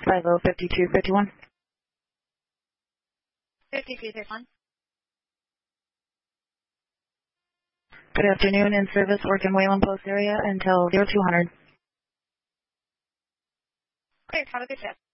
505251. 5251. Good afternoon, in service, work in Wayland Post area until 0200. Great, have a good shift.